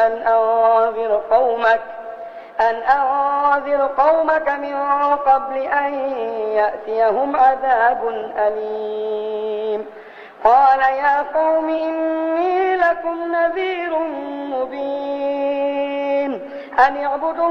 أن أنذر قومك من قبل أن يأتيهم عذاب أليم. قال يا قوم إني لكم نذير مبين أن اعبدوا